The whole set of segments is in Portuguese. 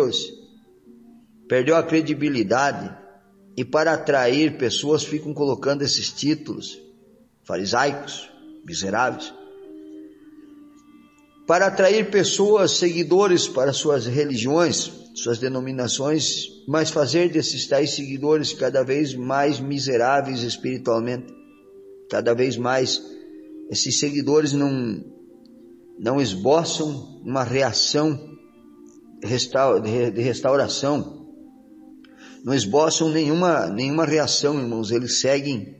Deus, perdeu a credibilidade, e para atrair pessoas ficam colocando esses títulos farisaicos, miseráveis, para atrair pessoas, seguidores para suas religiões, suas denominações, mas fazer desses tais seguidores cada vez mais miseráveis espiritualmente. Cada vez mais esses seguidores não esboçam uma reação de restauração, não esboçam nenhuma reação, irmãos. Eles seguem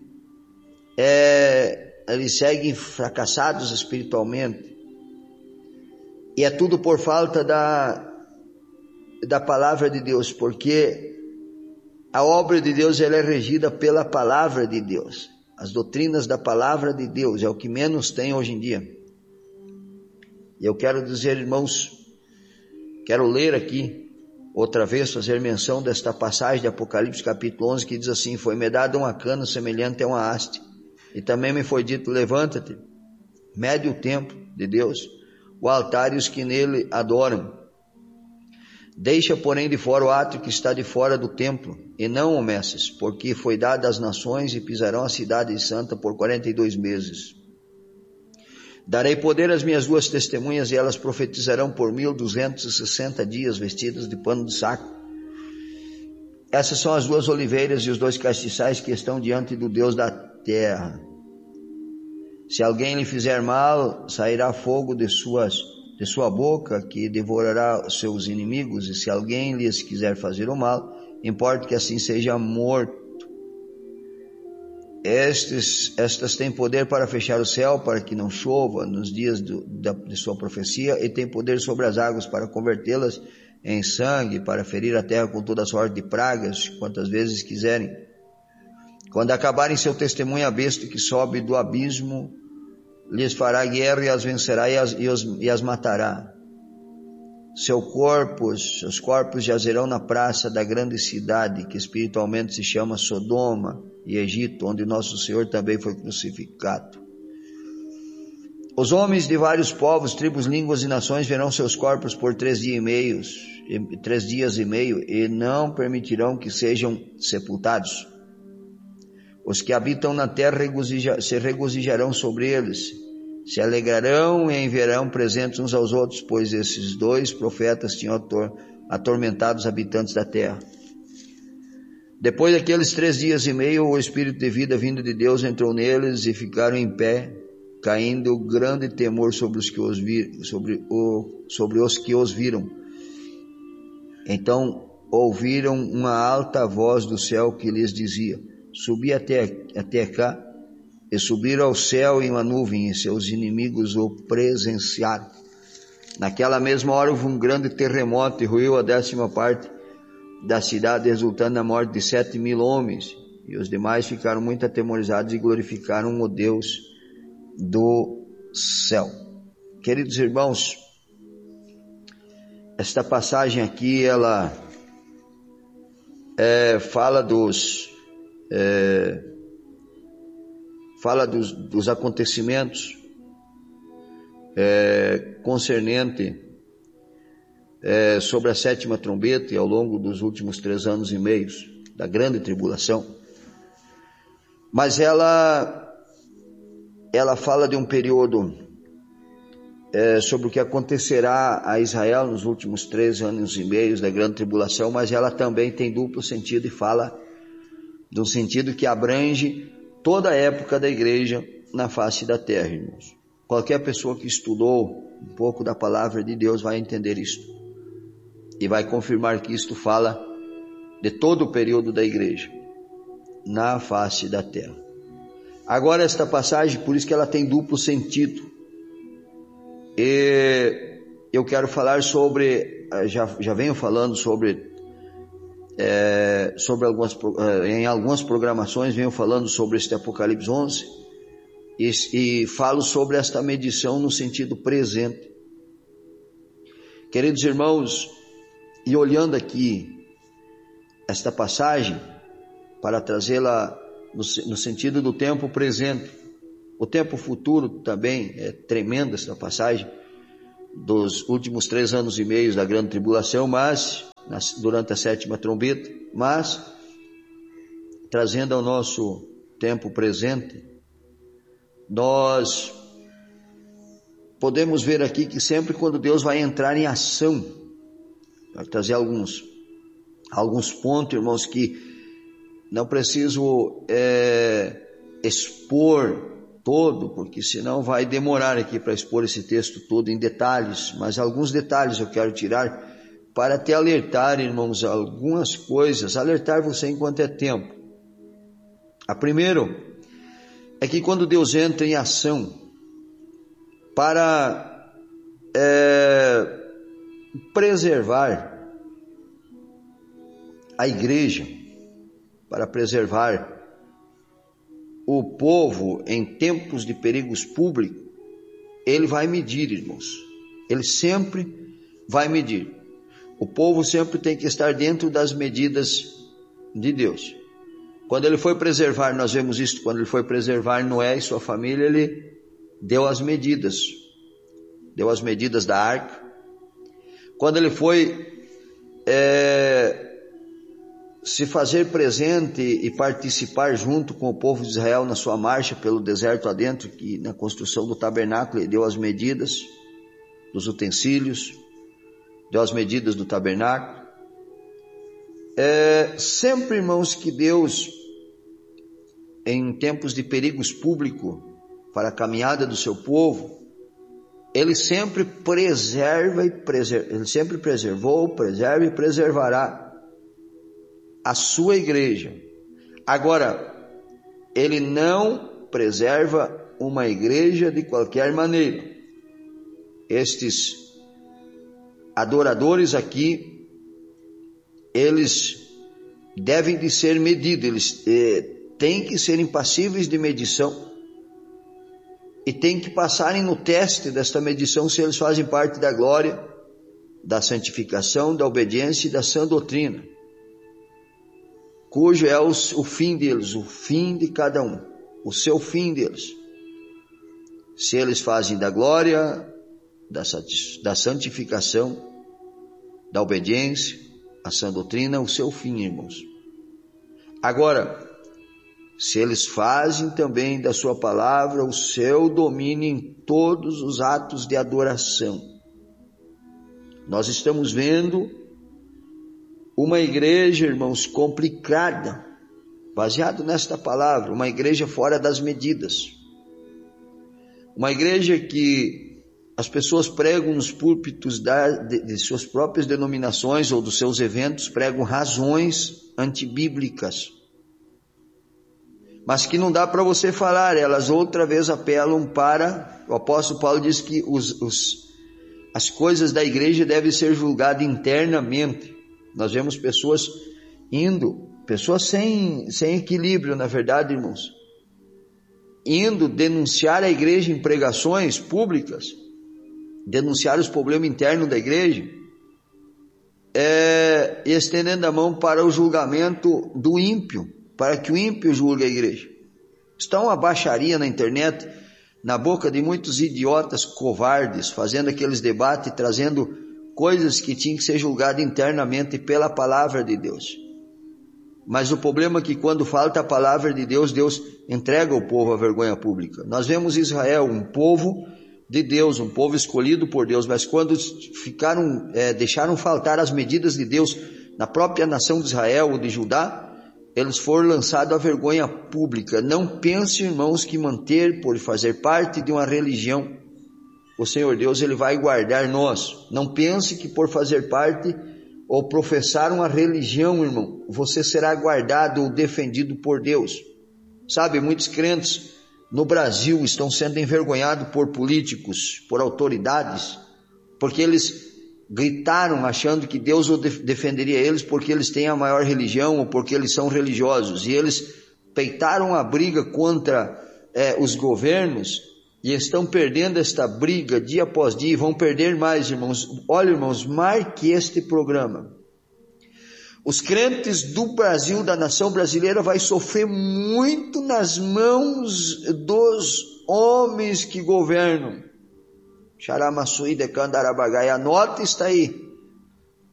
fracassados espiritualmente, e é tudo por falta da palavra de Deus, porque a obra de Deus ela é regida pela palavra de Deus. As doutrinas da palavra de Deus é o que menos tem hoje em dia. E eu quero dizer, irmãos, quero ler aqui outra vez, fazer menção desta passagem de Apocalipse capítulo 11, que diz assim: foi-me dada uma cana semelhante a uma haste, e também me foi dito: levanta-te, mede o templo de Deus, o altar e os que nele adoram. Deixa, porém, de fora o átrio que está de fora do templo, e não o meças, porque foi dado às nações, e pisarão a cidade santa por 42 meses. Darei poder às minhas duas testemunhas, e elas profetizarão por 1260 dias, vestidas de pano de saco. Essas são as duas oliveiras e os dois castiçais que estão diante do Deus da terra. Se alguém lhe fizer mal, sairá fogo de sua boca, que devorará seus inimigos, e se alguém lhes quiser fazer o mal, importa que assim seja morto. Estas têm poder para fechar o céu, para que não chova nos dias de sua profecia, e têm poder sobre as águas para convertê-las em sangue, para ferir a terra com toda sorte de pragas, quantas vezes quiserem. Quando acabarem seu testemunho, a besta que sobe do abismo lhes fará guerra, e as vencerá e as matará. Seus corpos jazerão na praça da grande cidade, que espiritualmente se chama Sodoma e Egito, onde nosso Senhor também foi crucificado. Os homens de vários povos, tribos, línguas e nações verão seus corpos por 3 dias e meio, e não permitirão que sejam sepultados. Os que habitam na terra se regozijarão sobre eles, se alegrarão e enviarão presentes uns aos outros, pois esses 2 profetas tinham atormentado os habitantes da terra. Depois daqueles 3 dias e meio, o Espírito de vida vindo de Deus entrou neles, e ficaram em pé, caindo grande temor sobre os que os viram. Então ouviram uma alta voz do céu que lhes dizia: subi até cá. E subiram ao céu em uma nuvem, e seus inimigos o presenciaram. Naquela mesma hora houve um grande terremoto, e ruiu a 10ª parte da cidade, resultando na morte de 7.000 homens. E os demais ficaram muito atemorizados e glorificaram o Deus do céu. Queridos irmãos, esta passagem aqui, ela fala dos acontecimentos concernente sobre a 7ª trombeta, e ao longo dos últimos 3 anos e meio da grande tribulação. Mas ela fala de um período sobre o que acontecerá a Israel nos últimos 3 anos e meio da grande tribulação, mas ela também tem duplo sentido, e fala de um sentido que abrange toda a época da igreja na face da terra, irmãos. Qualquer pessoa que estudou um pouco da palavra de Deus vai entender isto, e vai confirmar que isto fala de todo o período da igreja na face da terra. Agora, esta passagem, por isso que ela tem duplo sentido, e eu quero falar sobre, já venho falando sobre em algumas programações, venho falando sobre este Apocalipse 11, e falo sobre esta medição no sentido presente. Queridos irmãos, e olhando aqui esta passagem, para trazê-la no sentido do tempo presente, o tempo futuro também é tremenda esta passagem, dos últimos 3 anos e meio da grande tribulação, mas durante a 7ª trombeta, mas trazendo ao nosso tempo presente, nós podemos ver aqui que sempre quando Deus vai entrar em ação, vai trazer alguns pontos, irmãos, que não preciso expor todo, porque senão vai demorar aqui para expor esse texto todo em detalhes, mas alguns detalhes eu quero tirar para te alertar, irmãos, algumas coisas, alertar você enquanto é tempo. A primeiro é que quando Deus entra em ação para preservar a igreja, para preservar o povo em tempos de perigos públicos, ele vai medir, irmãos. Ele sempre vai medir. O povo sempre tem que estar dentro das medidas de Deus. Quando ele foi preservar, nós vemos isso, quando ele foi preservar Noé e sua família, ele deu as medidas da arca. Quando ele foi se fazer presente e participar junto com o povo de Israel na sua marcha pelo deserto adentro, que na construção do tabernáculo ele deu as medidas dos utensílios, deu as medidas do tabernáculo. Sempre, irmãos, que Deus, em tempos de perigos públicos para a caminhada do seu povo, ele sempre ele sempre preservou, preserva e preservará a sua igreja. Agora, ele não preserva uma igreja de qualquer maneira. Estes adoradores aqui, eles devem de ser medidos, eles têm que ser impassíveis de medição e têm que passarem no teste desta medição se eles fazem parte da glória, da santificação, da obediência e da sã doutrina, cujo é o fim deles, o fim de cada um, o seu fim deles. Se eles fazem da glória, da santificação, da obediência, a sã doutrina, o seu fim, irmãos. Agora, se eles fazem também da sua palavra o seu domínio em todos os atos de adoração. Nós estamos vendo uma igreja, irmãos, complicada, baseado nesta palavra, uma igreja fora das medidas. Uma igreja que as pessoas pregam nos púlpitos de suas próprias denominações ou dos seus eventos, pregam razões antibíblicas, mas que não dá para você falar, elas outra vez apelam para, o apóstolo Paulo diz que as coisas da igreja devem ser julgadas internamente. Nós vemos pessoas sem equilíbrio, na verdade, irmãos, indo denunciar a igreja em pregações públicas, denunciar os problemas internos da igreja, e estendendo a mão para o julgamento do ímpio, para que o ímpio julgue a igreja. Está uma baixaria na internet, na boca de muitos idiotas covardes, fazendo aqueles debates, trazendo coisas que tinham que ser julgadas internamente pela palavra de Deus. Mas o problema é que quando falta a palavra de Deus, Deus entrega o povo à vergonha pública. Nós vemos Israel, um povo de Deus, um povo escolhido por Deus, mas quando deixaram faltar as medidas de Deus na própria nação de Israel ou de Judá, eles foram lançados à vergonha pública. Não pense, irmãos, que manter por fazer parte de uma religião, o Senhor Deus, Ele vai guardar nós. Não pense que por fazer parte ou professar uma religião, irmão, você será guardado ou defendido por Deus. Sabe, muitos crentes no Brasil estão sendo envergonhados por políticos, por autoridades, porque eles gritaram achando que Deus defenderia eles porque eles têm a maior religião ou porque eles são religiosos, e eles peitaram a briga contra os governos e estão perdendo esta briga dia após dia e vão perder mais, irmãos. Olha, irmãos, marque este programa. Os crentes do Brasil, da nação brasileira, vai sofrer muito nas mãos dos homens que governam. Xaramassuí de Candarabagai, anota, está aí.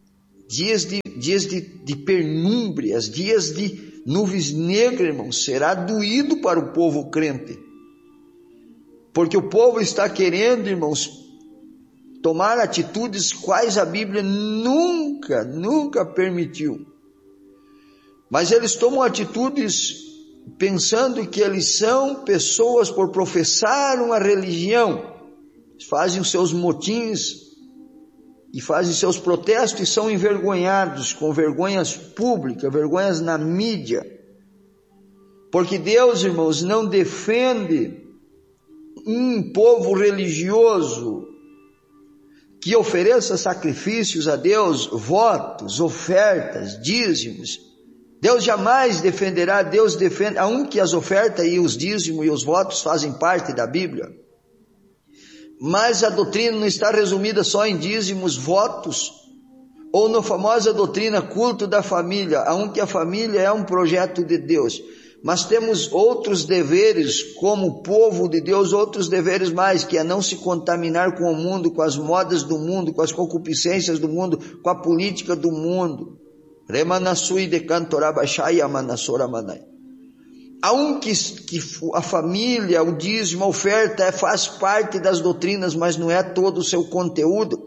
dias de penúmbrias, dias de nuvens negras, irmãos. Será doído para o povo crente, porque o povo está querendo, irmãos, tomar atitudes quais a Bíblia nunca permitiu. Mas eles tomam atitudes pensando que eles são pessoas por professar uma religião. Fazem os seus motins e fazem seus protestos e são envergonhados com vergonhas públicas, vergonhas na mídia. Porque Deus, irmãos, não defende um povo religioso que ofereça sacrifícios a Deus, votos, ofertas, dízimos. Deus jamais defenderá, Deus defende, aunque as ofertas e os dízimos e os votos fazem parte da Bíblia. Mas a doutrina não está resumida só em dízimos, votos, ou na famosa doutrina culto da família, aunque a família é um projeto de Deus. Mas temos outros deveres como povo de Deus, outros deveres mais, que é não se contaminar com o mundo, com as modas do mundo, com as concupiscências do mundo, com a política do mundo. Aunque a família, o dízimo, a oferta faz parte das doutrinas, mas não é todo o seu conteúdo.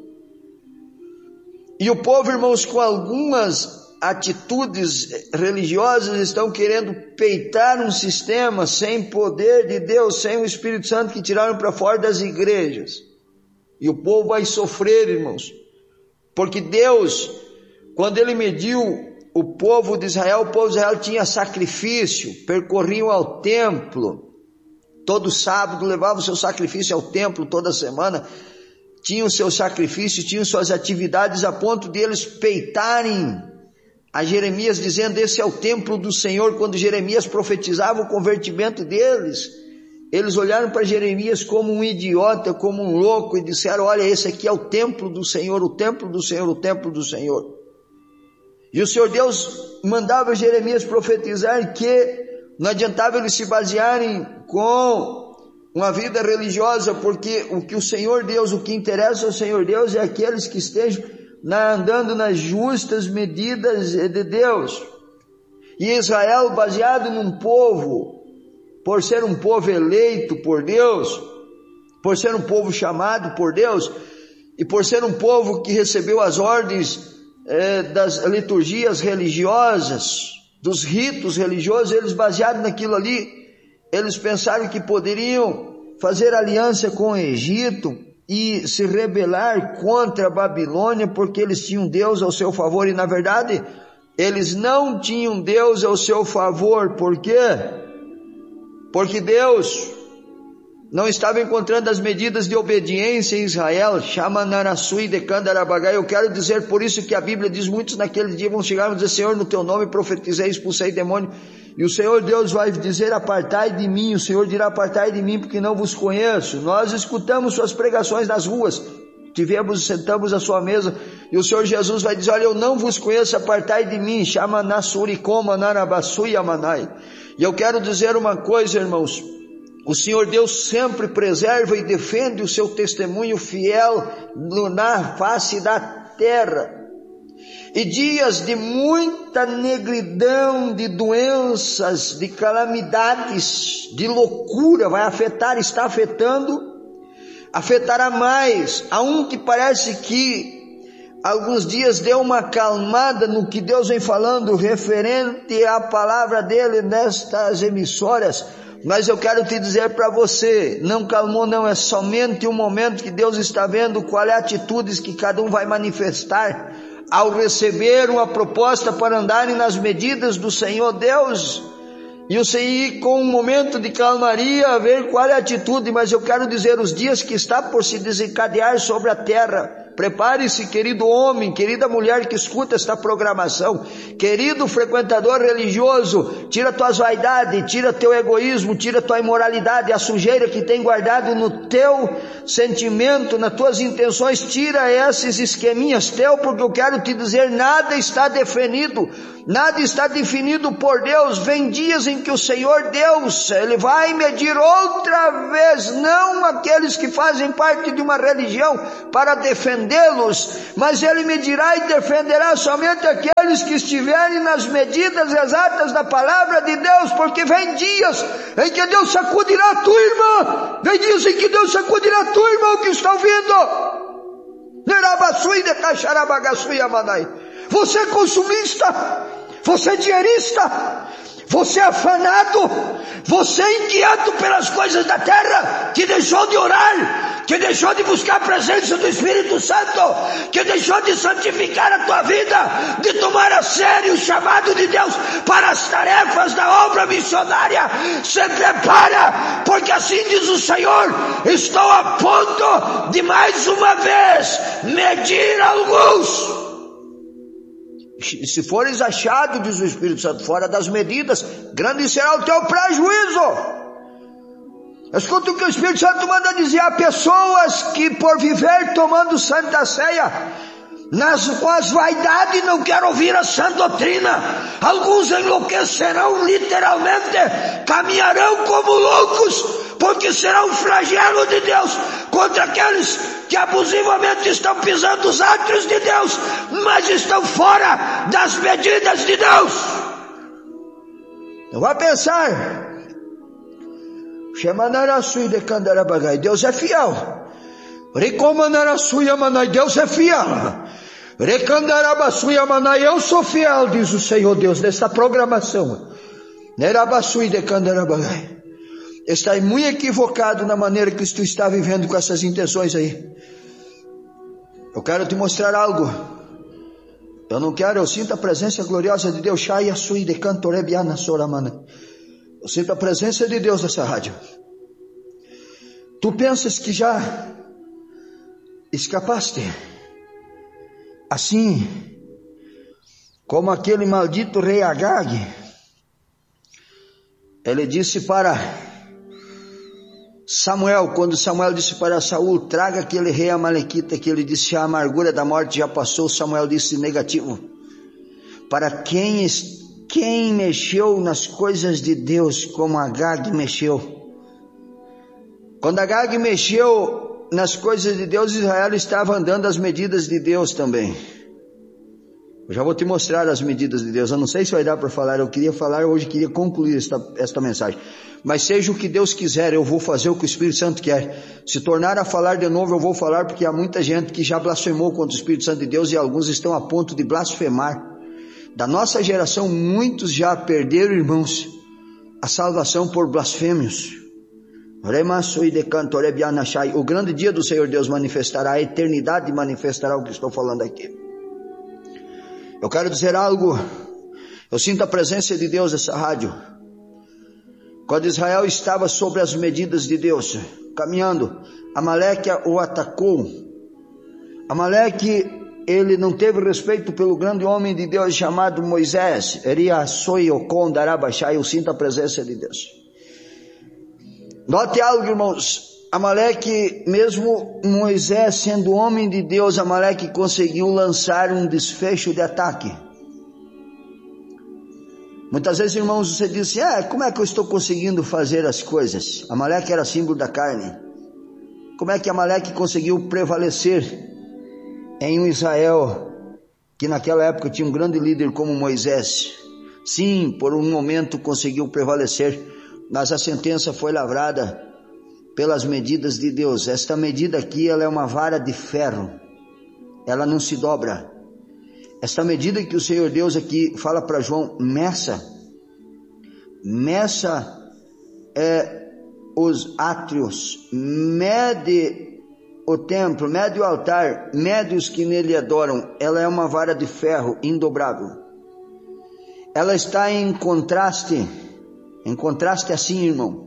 E o povo, irmãos, com algumas atitudes religiosas, estão querendo peitar um sistema sem poder de Deus, sem o Espírito Santo, que tiraram para fora das igrejas. E o povo vai sofrer, irmãos, porque Deus, quando ele mediu o povo de Israel tinha sacrifício, percorriam ao templo, todo sábado levavam o seu sacrifício ao templo, toda semana, tinham o seu sacrifício, tinham suas atividades, a ponto de eles peitarem a Jeremias, dizendo: esse é o templo do Senhor. Quando Jeremias profetizava o convertimento deles, eles olharam para Jeremias como um idiota, como um louco, e disseram: olha, esse aqui é o templo do Senhor, o templo do Senhor, o templo do Senhor. E o Senhor Deus mandava Jeremias profetizar que não adiantava eles se basearem com uma vida religiosa, porque o que o Senhor Deus, o que interessa ao Senhor Deus é aqueles que estejam andando nas justas medidas de Deus. E Israel, baseado num povo, por ser um povo eleito por Deus, por ser um povo chamado por Deus, e por ser um povo que recebeu as ordens das liturgias religiosas, dos ritos religiosos, eles baseados naquilo ali, eles pensaram que poderiam fazer aliança com o Egito e se rebelar contra a Babilônia, porque eles tinham Deus ao seu favor, e na verdade eles não tinham Deus ao seu favor. Por quê? Porque Deus não estava encontrando as medidas de obediência em Israel. Eu quero dizer, por isso que a Bíblia diz, muitos naquele dia vão chegar e dizer: Senhor, no teu nome profetizei, expulsei demônio. E o Senhor Deus vai dizer: apartai de mim. O Senhor dirá: apartai de mim, porque não vos conheço. Nós escutamos suas pregações nas ruas, tivemos, sentamos à sua mesa, e o Senhor Jesus vai dizer: olha, eu não vos conheço, apartai de mim. E eu quero dizer uma coisa, irmãos: o Senhor Deus sempre preserva e defende o seu testemunho fiel na face da terra. E dias de muita negridão, de doenças, de calamidades, de loucura vai afetar, está afetando, afetará mais. Aunque parece que alguns dias deu uma acalmada no que Deus vem falando referente à palavra dele nestas emissoras, mas eu quero te dizer para você, não calmou não, é somente um momento que Deus está vendo qual é a atitude que cada um vai manifestar ao receber uma proposta para andarem nas medidas do Senhor Deus. E o Senhor, com um momento de calmaria, a ver qual é a atitude. Mas eu quero dizer, os dias que está por se desencadear sobre a terra, prepare-se, querido homem, querida mulher que escuta esta programação, querido frequentador religioso, tira tuas vaidades, tira teu egoísmo, tira tua imoralidade, a sujeira que tem guardado no teu sentimento, nas tuas intenções, tira esses esqueminhas teu, porque eu quero te dizer, nada está definido, nada está definido por Deus. Vem dias em que o Senhor Deus, Ele vai medir outra vez, não aqueles que fazem parte de uma religião para defender defendê-los, mas ele medirá e defenderá somente aqueles que estiverem nas medidas exatas da palavra de Deus, porque vem dias em que Deus sacudirá a tua irmã, vem dias em que Deus sacudirá a tua irmã que está ouvindo. Você é consumista, você é dinheirista, você é afanado, você é inquieto pelas coisas da terra, que deixou de orar, que deixou de buscar a presença do Espírito Santo, que deixou de santificar a tua vida, de tomar a sério o chamado de Deus para as tarefas da obra missionária. Se prepara, porque assim diz o Senhor: estou a ponto de mais uma vez medir alguns. Se fores achado, diz o Espírito Santo, fora das medidas, grande será o teu prejuízo. Escuta o que o Espírito Santo manda dizer a pessoas que, por viver tomando santa ceia, com as vaidades, não querem ouvir a sã doutrina. Alguns enlouquecerão literalmente, caminharão como loucos, porque será um flagelo de Deus contra aqueles que abusivamente estão pisando os átrios de Deus, mas estão fora das medidas de Deus. Não vai pensar, Deus é fiel. Deus é fiel. Eu sou fiel, diz o Senhor Deus, nessa programação. Está muito equivocado na maneira que tu está vivendo com essas intenções aí. Eu quero te mostrar algo. Eu sinto a presença gloriosa de Deus. Eu sinto a presença de Deus nessa rádio. Tu pensas que já escapaste, assim como aquele maldito rei Agag. Ele disse para Samuel, quando Samuel disse para Saul: traga aquele rei amalequita, que ele disse: a amargura da morte já passou. Samuel disse negativo. Para quem mexeu nas coisas de Deus como Agag mexeu. Quando Agag mexeu nas coisas de Deus, Israel estava andando as medidas de Deus também. Eu já vou te mostrar as medidas de Deus. Eu não sei se vai dar para falar. Eu queria falar hoje, queria concluir esta mensagem. Mas seja o que Deus quiser, eu vou fazer o que o Espírito Santo quer. Se tornar a falar de novo, eu vou falar, porque há muita gente que já blasfemou contra o Espírito Santo de Deus, e alguns estão a ponto de blasfemar. Da nossa geração, muitos já perderam, irmãos, a salvação por blasfêmios. O grande dia do Senhor Deus manifestará, a eternidade manifestará o que estou falando aqui. Eu quero dizer algo. Eu sinto a presença de Deus nessa rádio. Quando Israel estava sobre as medidas de Deus, caminhando, Amaleque o atacou. Amaleque, ele não teve respeito pelo grande homem de Deus chamado Moisés. Eu sinto a presença de Deus. Note algo, irmãos. Amaleque, mesmo Moisés sendo homem de Deus, Amaleque conseguiu lançar um desfecho de ataque. Muitas vezes, irmãos, você diz assim: como é que eu estou conseguindo fazer as coisas? Amaleque era símbolo da carne. Como é que Amaleque conseguiu prevalecer em um Israel que naquela época tinha um grande líder como Moisés? Sim, por um momento conseguiu prevalecer, mas a sentença foi lavrada pelas medidas de Deus. Esta medida aqui, ela é uma vara de ferro, ela não se dobra. Esta medida que o Senhor Deus aqui fala para João: meça os átrios, mede o templo, mede o altar, mede os que nele adoram. Ela é uma vara de ferro indobrável. Ela está em contraste assim, irmão.